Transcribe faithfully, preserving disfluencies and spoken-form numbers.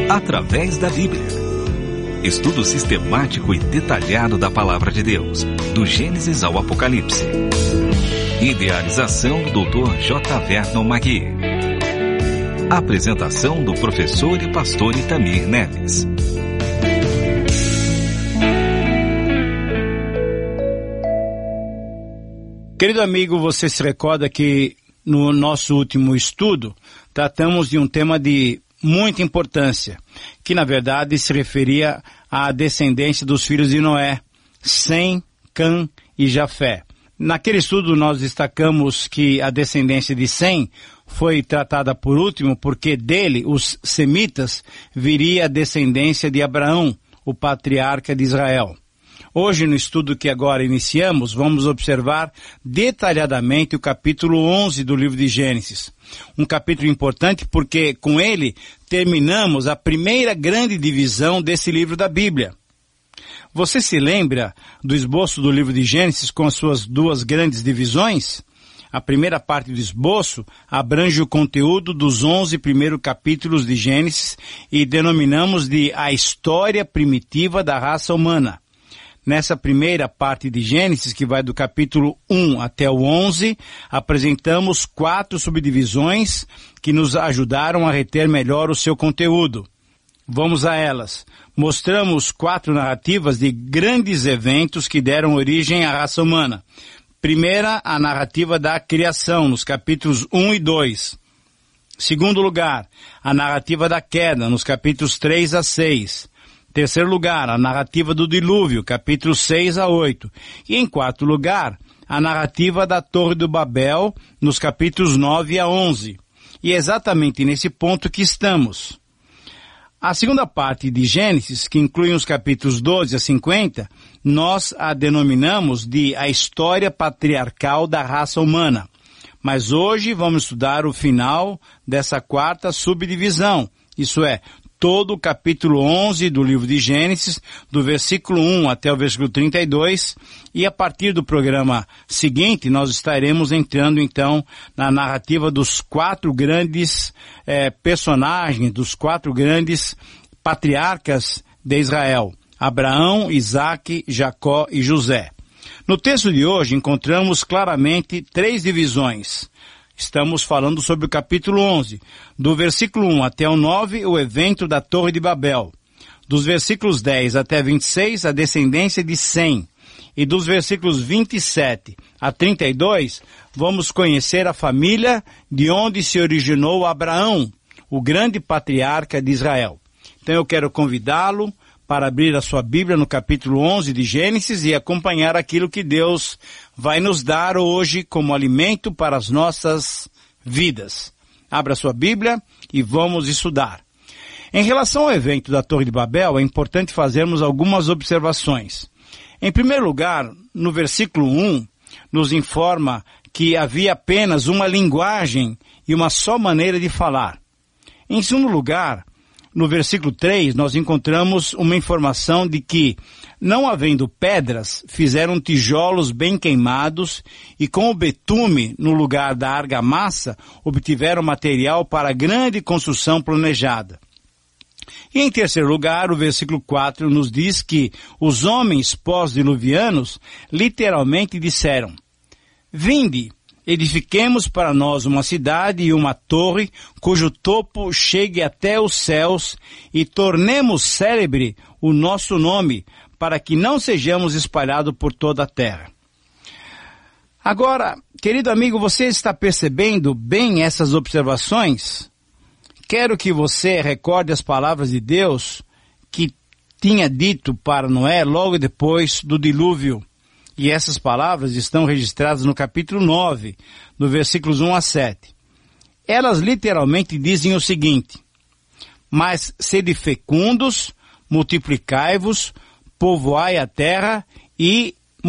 através da Bíblia. Estudo sistemático e detalhado da Palavra de Deus, do Gênesis ao Apocalipse. Idealização do doutor J. Vernon Magui. Apresentação do professor e pastor Itamir Neves. Querido amigo, você se recorda que no nosso último estudo tratamos de um tema de muita importância, que na verdade se referia à descendência dos filhos de Noé, Sem, Cã e Jafé. Naquele estudo nós destacamos que a descendência de Sem foi tratada por último porque dele, os semitas, viria a descendência de Abraão, o patriarca de Israel. Hoje, no estudo que agora iniciamos, vamos observar detalhadamente o capítulo onze do livro de Gênesis. Um capítulo importante porque, com ele, terminamos a primeira grande divisão desse livro da Bíblia. Você se lembra do esboço do livro de Gênesis com as suas duas grandes divisões? A primeira parte do esboço abrange o conteúdo dos onze primeiros capítulos de Gênesis e denominamos de a história primitiva da raça humana. Nessa primeira parte de Gênesis, que vai do capítulo um até o onze, apresentamos quatro subdivisões que nos ajudaram a reter melhor o seu conteúdo. Vamos a elas. Mostramos quatro narrativas de grandes eventos que deram origem à raça humana. Primeira, a narrativa da criação, nos capítulos um e dois. Segundo lugar, a narrativa da queda, nos capítulos três a seis. Terceiro lugar, a narrativa do dilúvio, capítulos seis a oito. E em quarto lugar, a narrativa da Torre do Babel, nos capítulos nove a onze. E é exatamente nesse ponto que estamos. A segunda parte de Gênesis, que inclui os capítulos doze a cinquenta, nós a denominamos de a história patriarcal da raça humana. Mas hoje vamos estudar o final dessa quarta subdivisão, isso é, todo o capítulo onze do livro de Gênesis, do versículo um até o versículo trinta e dois, e a partir do programa seguinte nós estaremos entrando então na narrativa dos quatro grandes eh, personagens, dos quatro grandes patriarcas de Israel, Abraão, Isaque, Jacó e José. No texto de hoje encontramos claramente três divisões. Estamos falando sobre o capítulo onze, do versículo um até o nove, o evento da Torre de Babel. Dos versículos dez até vinte e seis, a descendência de Sem. E dos versículos vinte e sete a trinta e dois, vamos conhecer a família de onde se originou Abraão, o grande patriarca de Israel. Então eu quero convidá-lo para abrir a sua Bíblia no capítulo onze de Gênesis e acompanhar aquilo que Deus vai nos dar hoje como alimento para as nossas vidas. Abra sua Bíblia e vamos estudar. Em relação ao evento da Torre de Babel, é importante fazermos algumas observações. Em primeiro lugar, no versículo um, nos informa que havia apenas uma linguagem e uma só maneira de falar. Em segundo lugar, no versículo três, nós encontramos uma informação de que, não havendo pedras, fizeram tijolos bem queimados e com o betume no lugar da argamassa, obtiveram material para a grande construção planejada. E em terceiro lugar, o versículo quatro nos diz que os homens pós-diluvianos literalmente disseram: "Vinde, edifiquemos para nós uma cidade e uma torre, cujo topo chegue até os céus, e tornemos célebre o nosso nome, para que não sejamos espalhados por toda a terra." Agora, querido amigo, você está percebendo bem essas observações? Quero que você recorde as palavras de Deus que tinha dito para Noé logo depois do dilúvio. E essas palavras estão registradas no capítulo nove, no versículos um a sete. Elas literalmente dizem o seguinte: "Mas sede fecundos, multiplicai-vos, povoai a terra e